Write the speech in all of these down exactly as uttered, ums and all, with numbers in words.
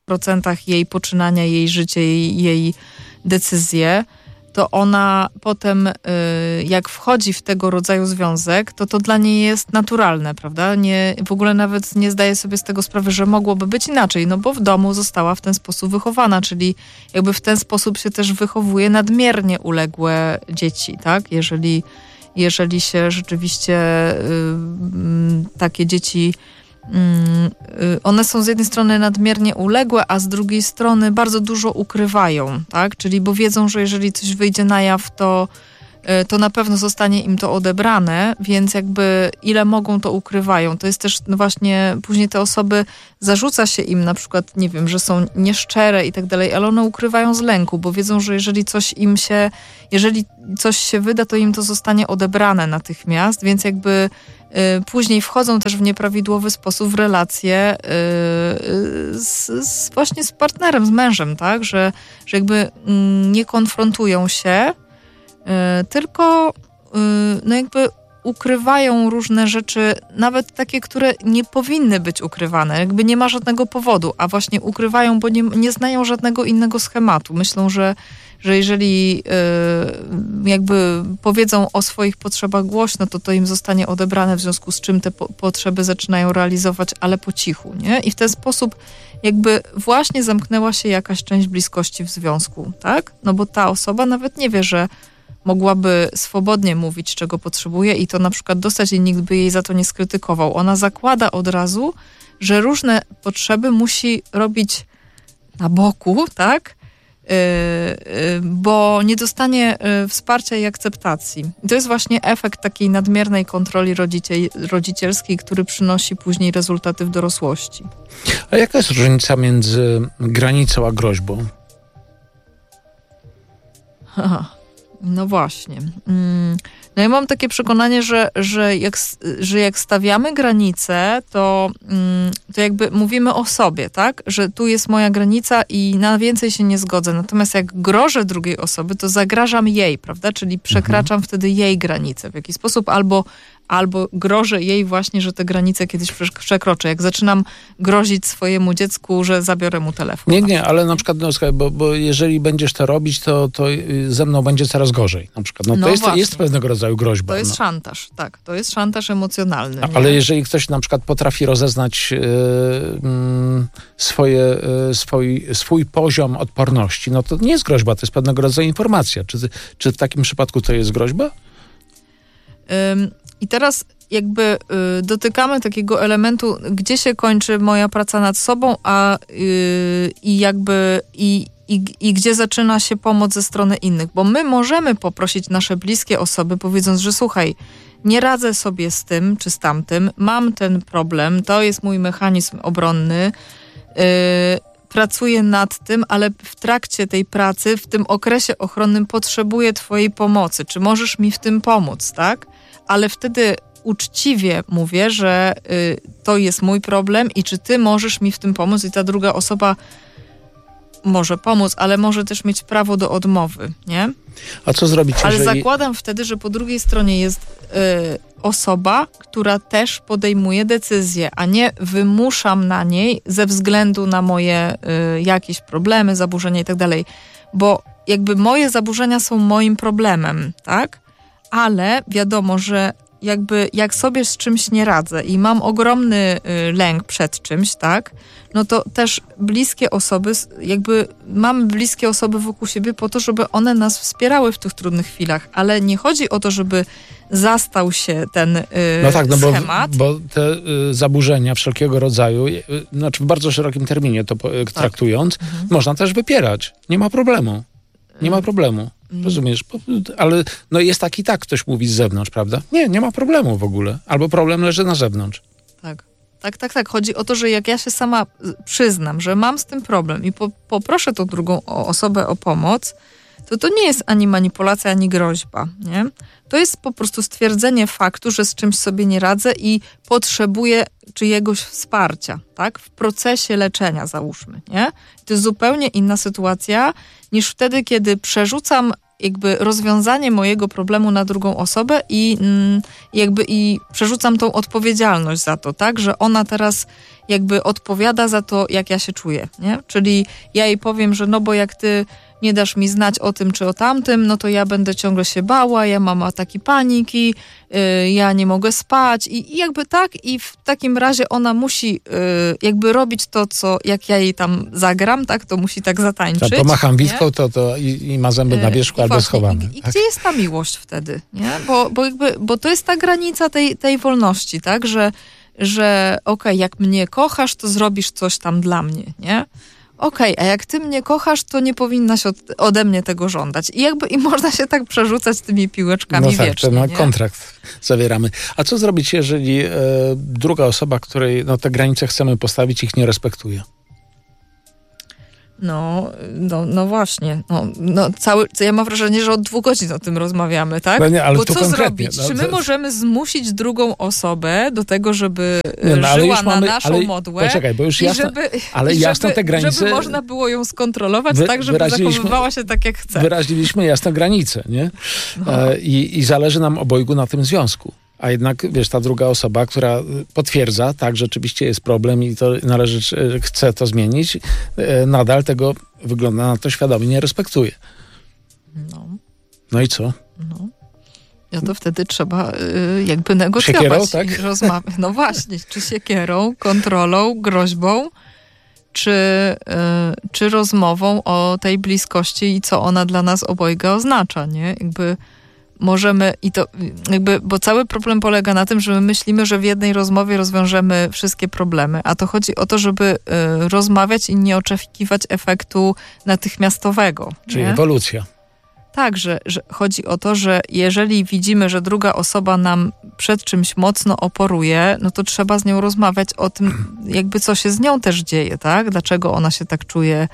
procentach jej poczynania, jej życie, jej, jej decyzje, to ona potem, jak wchodzi w tego rodzaju związek, to to dla niej jest naturalne, prawda? Nie, w ogóle nawet nie zdaje sobie z tego sprawy, że mogłoby być inaczej, no bo w domu została w ten sposób wychowana, czyli jakby w ten sposób się też wychowuje nadmiernie uległe dzieci, tak? Jeżeli, jeżeli się rzeczywiście y, y, takie dzieci one są z jednej strony nadmiernie uległe, a z drugiej strony bardzo dużo ukrywają, tak? Czyli bo wiedzą, że jeżeli coś wyjdzie na jaw, to, to na pewno zostanie im to odebrane, więc jakby ile mogą, to ukrywają. To jest też no właśnie, później te osoby, zarzuca się im na przykład, nie wiem, że są nieszczere i tak dalej, ale one ukrywają z lęku, bo wiedzą, że jeżeli coś im się, jeżeli coś się wyda, to im to zostanie odebrane natychmiast, więc jakby później wchodzą też w nieprawidłowy sposób w relacje z, z właśnie z partnerem, z mężem, tak? Że, że jakby nie konfrontują się, tylko no jakby ukrywają różne rzeczy, nawet takie, które nie powinny być ukrywane. Jakby nie ma żadnego powodu, a właśnie ukrywają, bo nie, nie znają żadnego innego schematu. Myślą, że że jeżeli y, jakby powiedzą o swoich potrzebach głośno, to to im zostanie odebrane, w związku z czym te po- potrzeby zaczynają realizować, ale po cichu, nie? I w ten sposób jakby właśnie zamknęła się jakaś część bliskości w związku, tak? No bo ta osoba nawet nie wie, że mogłaby swobodnie mówić, czego potrzebuje i to na przykład dostać i nikt by jej za to nie skrytykował. Ona zakłada od razu, że różne potrzeby musi robić na boku, tak? Bo nie dostanie wsparcia i akceptacji. I to jest właśnie efekt takiej nadmiernej kontroli rodzicie- rodzicielskiej, który przynosi później rezultaty w dorosłości. A jaka jest różnica między granicą a groźbą? Aha, no właśnie. No ja mam takie przekonanie, że, że, jak, że jak stawiamy granice, to, to jakby mówimy o sobie, tak? Że tu jest moja granica i na więcej się nie zgodzę. Natomiast jak grożę drugiej osoby, to zagrażam jej, prawda? Czyli przekraczam mhm. wtedy jej granice w jakiś sposób, albo albo grożę jej właśnie, że te granice kiedyś przekroczę. Jak zaczynam grozić swojemu dziecku, że zabiorę mu telefon. Nie, nie, ale na przykład, no, bo, bo jeżeli będziesz to robić, to, to ze mną będzie coraz gorzej. Na przykład. No, to no jest, jest pewnego rodzaju groźba. To jest no. szantaż, tak. To jest szantaż emocjonalny. A, ale jeżeli ktoś na przykład potrafi rozeznać yy, yy, swoje, yy, swój, swój poziom odporności, no to nie jest groźba, to jest pewnego rodzaju informacja. Czy, czy w takim przypadku to jest groźba? Ym, I teraz jakby y, dotykamy takiego elementu, gdzie się kończy moja praca nad sobą, a y, i jakby i, i, i gdzie zaczyna się pomoc ze strony innych. Bo my możemy poprosić nasze bliskie osoby, powiedząc, że słuchaj, nie radzę sobie z tym czy z tamtym, mam ten problem, to jest mój mechanizm obronny, y, pracuję nad tym, ale w trakcie tej pracy, w tym okresie ochronnym potrzebuję twojej pomocy. Czy możesz mi w tym pomóc, tak? Ale wtedy uczciwie mówię, że y, to jest mój problem i czy ty możesz mi w tym pomóc i ta druga osoba może pomóc, ale może też mieć prawo do odmowy, nie? A co zrobić, ale jeżeli... zakładam wtedy, że po drugiej stronie jest y, osoba, która też podejmuje decyzję, a nie wymuszam na niej ze względu na moje y, jakieś problemy, zaburzenia i tak dalej. Bo jakby moje zaburzenia są moim problemem, tak? Ale wiadomo, że jakby jak sobie z czymś nie radzę i mam ogromny y, lęk przed czymś, tak, no to też bliskie osoby, jakby mamy bliskie osoby wokół siebie po to, żeby one nas wspierały w tych trudnych chwilach, ale nie chodzi o to, żeby zastał się ten y, no tak, no schemat. Bo, bo te y, zaburzenia wszelkiego rodzaju, y, znaczy w bardzo szerokim terminie to y, traktując, tak. mhm. można też wypierać. Nie ma problemu. Nie ma problemu. Rozumiesz? Ale no jest tak i tak, ktoś mówi z zewnątrz, prawda? Nie, nie ma problemu w ogóle. Albo problem leży na zewnątrz. Tak. Tak, tak, tak. Chodzi o to, że jak ja się sama przyznam, że mam z tym problem i po, poproszę tą drugą osobę o pomoc, to to nie jest ani manipulacja, ani groźba, nie? To jest po prostu stwierdzenie faktu, że z czymś sobie nie radzę i potrzebuję czyjegoś wsparcia, tak? W procesie leczenia, załóżmy, nie? To jest zupełnie inna sytuacja niż wtedy, kiedy przerzucam jakby rozwiązanie mojego problemu na drugą osobę i mm, jakby i przerzucam tą odpowiedzialność za to, tak, że ona teraz jakby odpowiada za to, jak ja się czuję, nie? Czyli ja jej powiem, że no bo jak ty nie dasz mi znać o tym czy o tamtym, no to ja będę ciągle się bała, ja mam ataki paniki, yy, ja nie mogę spać i, i jakby tak i w takim razie ona musi yy, jakby robić to, co jak ja jej tam zagram, tak, to musi tak zatańczyć. Tak, pomacham witką, to, to i, i ma zęby na wierzchu, yy, albo właśnie, schowane. I, i tak? gdzie jest ta miłość wtedy, nie? Bo, bo, jakby, bo to jest ta granica tej, tej wolności, tak, że że okej, okay, jak mnie kochasz, to zrobisz coś tam dla mnie, nie? Okej, okay, a jak ty mnie kochasz, to nie powinnaś od, ode mnie tego żądać. I jakby i można się tak przerzucać tymi piłeczkami no tak, wiecznie. No tak, nie? kontrakt zawieramy. A co zrobić, jeżeli e, druga osoba, której no, te granice chcemy postawić, ich nie respektuje? No, no, no właśnie. No, no cały, ja mam wrażenie, że od dwóch godzin o tym rozmawiamy, tak? No nie, ale Bo tu co konkretnie, zrobić? no, Czy my to... możemy zmusić drugą osobę do tego, żeby nie, no, żyła na mamy, naszą ale, modłę? Poczekaj, bo już jasno, żeby, ale żeby, jasno te granice... Żeby można było ją skontrolować wy, tak, żeby zachowywała się tak, jak chce. Wyraziliśmy jasne granice, nie? No. E, i, I zależy nam obojgu na tym związku. A jednak, wiesz, ta druga osoba, która potwierdza, tak, rzeczywiście jest problem i to należy, chce to zmienić, nadal tego, wygląda na to, świadomie nie respektuje. No. No i co? No. No to wtedy trzeba y, jakby negocjować. Siekierą, tak? I rozmawiać. No właśnie, czy siekierą, kontrolą, groźbą, czy, y, czy rozmową o tej bliskości i co ona dla nas obojga oznacza, nie? Jakby możemy i to jakby, bo cały problem polega na tym, że my myślimy, że w jednej rozmowie rozwiążemy wszystkie problemy, a to chodzi o to, żeby y, rozmawiać i nie oczekiwać efektu natychmiastowego. Czyli nie? ewolucja. Tak, że, że chodzi o to, że jeżeli widzimy, że druga osoba nam przed czymś mocno oporuje, no to trzeba z nią rozmawiać o tym, jakby co się z nią też dzieje, tak? Dlaczego ona się tak czuje.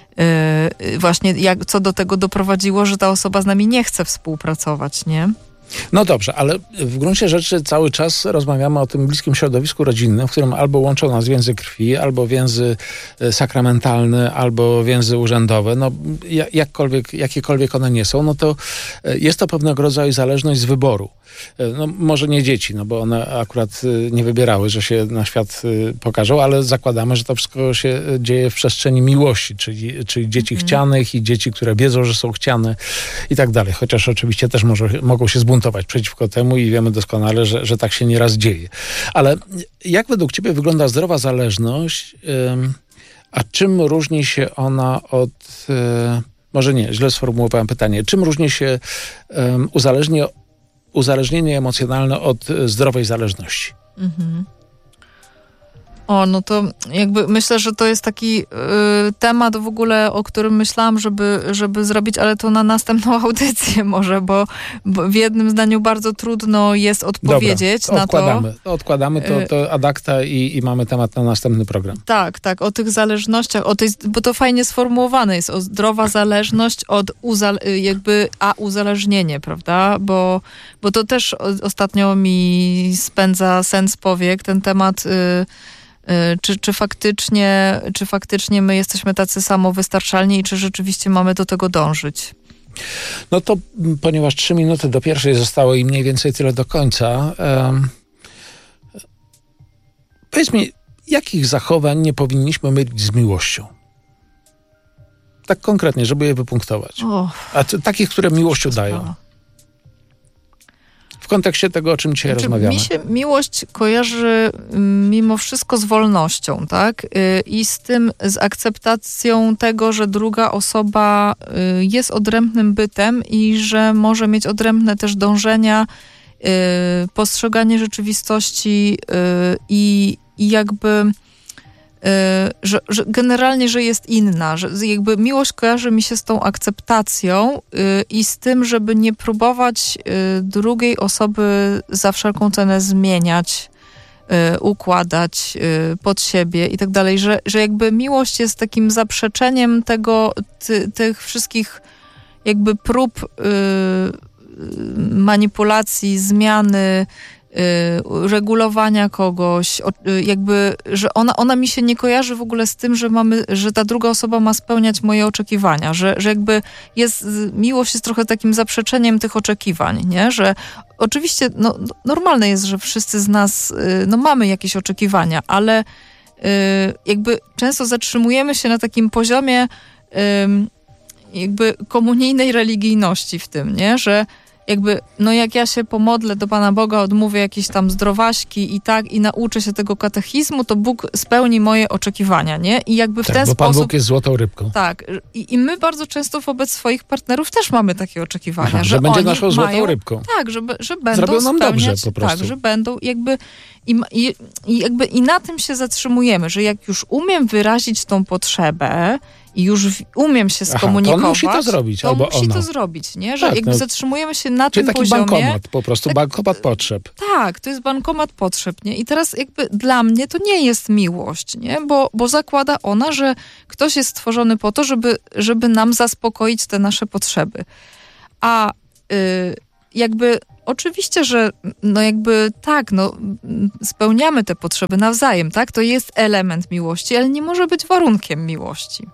Yy, właśnie jak, co do tego doprowadziło, że ta osoba z nami nie chce współpracować, nie? No dobrze, ale w gruncie rzeczy cały czas rozmawiamy o tym bliskim środowisku rodzinnym, w którym albo łączą nas więzy krwi, albo więzy sakramentalne, albo więzy urzędowe. No jakkolwiek, jakiekolwiek one nie są, no to jest to pewnego rodzaju zależność z wyboru. No może nie dzieci, no bo one akurat nie wybierały, że się na świat pokażą, ale zakładamy, że to wszystko się dzieje w przestrzeni miłości, czyli, czyli dzieci mm. chcianych i dzieci, które wiedzą, że są chciane i tak dalej. Chociaż oczywiście też może, mogą się zbuntować przeciwko temu i wiemy doskonale, że, że tak się nieraz dzieje. Ale jak według ciebie wygląda zdrowa zależność, ym, a czym różni się ona od... Yy, może nie, źle sformułowałem pytanie. Czym różni się ym, uzależnienie uzależnienie emocjonalne od zdrowej zależności? Mhm. O, no to jakby myślę, że to jest taki y, temat w ogóle, o którym myślałam, żeby, żeby zrobić, ale to na następną audycję może, bo, bo w jednym zdaniu bardzo trudno jest odpowiedzieć. Dobra, to na odkładamy. to. Odkładamy to, to ad acta i, i mamy temat na następny program. Tak, tak, o tych zależnościach, o tej, bo to fajnie sformułowane jest, o zdrowa zależność od uzale- jakby, a uzależnienie, prawda? Bo, bo to też ostatnio mi spędza sen z powiek, ten temat... Y, Czy, czy, faktycznie, czy faktycznie my jesteśmy tacy samowystarczalni i czy rzeczywiście mamy do tego dążyć? No to ponieważ trzy minuty do pierwszej zostało i mniej więcej tyle do końca, um, powiedz mi, jakich zachowań nie powinniśmy mylić z miłością? Tak konkretnie, żeby je wypunktować. Oh. A t- takich, które miłością dają. W kontekście tego, o czym dzisiaj znaczy, rozmawiamy. Mi się miłość kojarzy mimo wszystko z wolnością, tak? I z tym, z akceptacją tego, że druga osoba jest odrębnym bytem i że może mieć odrębne też dążenia, postrzeganie rzeczywistości i, i jakby... Że, że generalnie, że jest inna, że jakby miłość kojarzy mi się z tą akceptacją yy, i z tym, żeby nie próbować yy, drugiej osoby za wszelką cenę zmieniać, yy, układać yy, pod siebie i tak dalej, że, że jakby miłość jest takim zaprzeczeniem tego, ty, tych wszystkich jakby prób yy, manipulacji, zmiany, y, regulowania kogoś, o, y, jakby, że ona, ona mi się nie kojarzy w ogóle z tym, że mamy, że ta druga osoba ma spełniać moje oczekiwania, że, że jakby jest, miłość jest trochę takim zaprzeczeniem tych oczekiwań, nie? Że oczywiście no, normalne jest, że wszyscy z nas y, no, mamy jakieś oczekiwania, ale y, jakby często zatrzymujemy się na takim poziomie y, jakby komunijnej religijności w tym, nie? Że jakby, no jak ja się pomodlę do Pana Boga, odmówię jakieś tam zdrowaśki i tak, i nauczę się tego katechizmu, to Bóg spełni moje oczekiwania, nie? I jakby w tak, ten bo sposób... Pan Bóg jest złotą rybką. Tak. I, I my bardzo często wobec swoich partnerów też mamy takie oczekiwania, Aha, że, że będzie oni naszą złotą mają, rybką. Tak, że, że będą Zrobią nam spełniać, dobrze po prostu. Tak, że będą jakby i, i, i jakby i na tym się zatrzymujemy, że jak już umiem wyrazić tą potrzebę i już w, umiem się skomunikować, Aha, to on musi to zrobić, to albo musi ono. to zrobić, nie? Że tak, jakby no, zatrzymujemy się na czyli tym taki poziomie. bankomat, po prostu tak, bankomat potrzeb. Tak, to jest bankomat potrzeb, nie? I teraz jakby dla mnie to nie jest miłość, nie? Bo, bo zakłada ona, że ktoś jest stworzony po to, żeby, żeby nam zaspokoić te nasze potrzeby. A y, jakby oczywiście, że no jakby tak, no spełniamy te potrzeby nawzajem, tak? To jest element miłości, ale nie może być warunkiem miłości.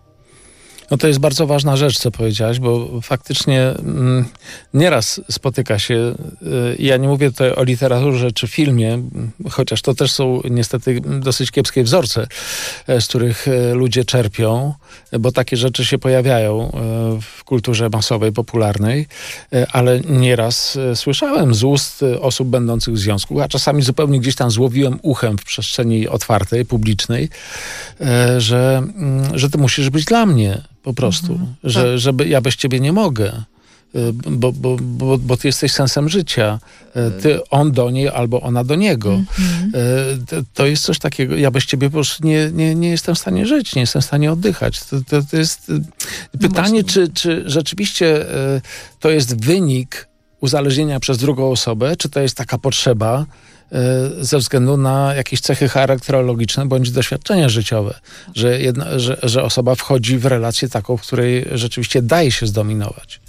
No to jest bardzo ważna rzecz, co powiedziałaś, bo faktycznie mm, nieraz spotyka się, y, ja nie mówię tutaj o literaturze czy filmie, chociaż to też są niestety dosyć kiepskie wzorce, z których y, ludzie czerpią, bo takie rzeczy się pojawiają y, w kulturze masowej, popularnej, y, ale nieraz y, słyszałem z ust y, osób będących w związku, a czasami zupełnie gdzieś tam złowiłem uchem w przestrzeni otwartej, publicznej, y, że, y, że ty musisz być dla mnie. Po prostu, mhm, że, tak. że ja bez ciebie nie mogę, bo, bo, bo, bo ty jesteś sensem życia. Ty, on do niej albo ona do niego. Mhm. To jest coś takiego, ja bez ciebie po prostu nie, nie, nie jestem w stanie żyć, nie jestem w stanie oddychać. To, to, to jest pytanie, no czy, czy rzeczywiście to jest wynik uzależnienia przez drugą osobę, czy to jest taka potrzeba ze względu na jakieś cechy charakterologiczne bądź doświadczenia życiowe, że, jedna, że, że osoba wchodzi w relację taką, w której rzeczywiście daje się zdominować.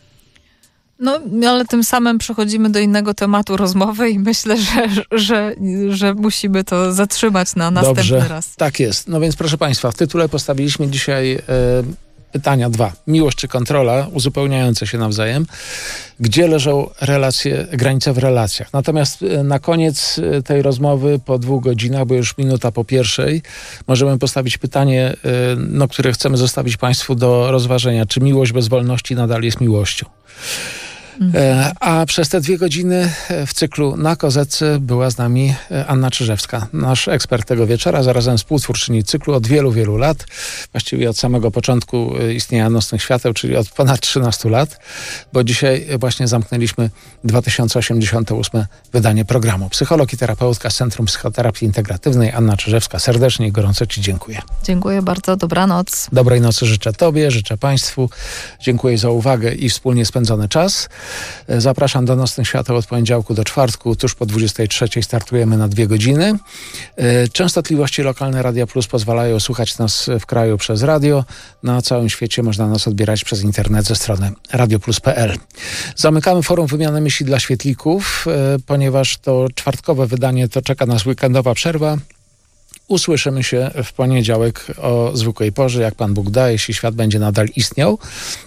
No, ale tym samym przechodzimy do innego tematu rozmowy i myślę, że, że, że musimy to zatrzymać na następny Dobrze, raz. Tak jest. No więc proszę Państwa, w tytule postawiliśmy dzisiaj e, pytania dwa. Miłość czy kontrola, uzupełniające się nawzajem. Gdzie leżą relacje, granice w relacjach? Natomiast na koniec tej rozmowy, po dwóch godzinach, bo już minuta po pierwszej, możemy postawić pytanie, no, które chcemy zostawić Państwu do rozważenia. Czy miłość bez wolności nadal jest miłością? Mhm. A przez te dwie godziny w cyklu Na Kozetce była z nami Anna Czyżewska, nasz ekspert tego wieczora, zarazem współtwórczyni cyklu od wielu, wielu lat, właściwie od samego początku istnienia Nocnych Świateł, czyli od ponad trzynastu lat, bo dzisiaj właśnie zamknęliśmy dwa tysiące osiemdziesiąte ósme wydanie programu. Psycholog i terapeutka z Centrum Psychoterapii Integratywnej Anna Czyżewska. Serdecznie i gorąco Ci dziękuję. Dziękuję bardzo, dobranoc. Dobrej nocy życzę Tobie, życzę Państwu. Dziękuję za uwagę i wspólnie spędzony czas. Zapraszam do Nocnych Świateł od poniedziałku do czwartku. Tuż po dwudziestej trzeciej startujemy na dwie godziny. Częstotliwości lokalne Radia Plus pozwalają słuchać nas w kraju przez radio. Na całym świecie można nas odbierać przez internet ze strony radioplus kropka p l. Zamykamy forum wymiany myśli dla świetlików, ponieważ to czwartkowe wydanie to czeka nas weekendowa przerwa. Usłyszymy się w poniedziałek o zwykłej porze, jak Pan Bóg da, jeśli świat będzie nadal istniał.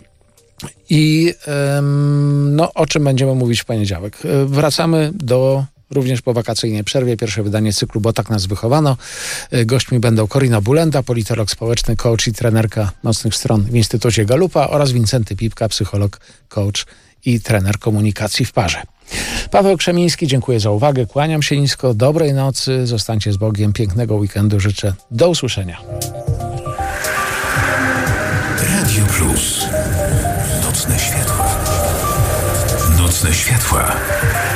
I ym, no, o czym będziemy mówić w poniedziałek? Wracamy do również po wakacyjnej przerwie, pierwsze wydanie cyklu Bo tak nas wychowano. Gośćmi będą Korina Bulenda, politolog społeczny, coach i trenerka Nocnych Stron w Instytucie Galupa oraz Wincenty Pipka, psycholog, coach i trener komunikacji w parze. Paweł Krzemiński, dziękuję za uwagę, kłaniam się nisko, dobrej nocy, zostańcie z Bogiem, pięknego weekendu życzę, do usłyszenia. Radio Plus. Nocne światła. Nocne światła.